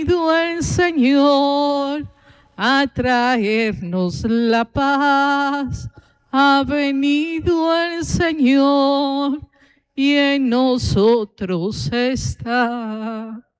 venido el Señor a traernos la paz. Ha venido el Señor y en nosotros está.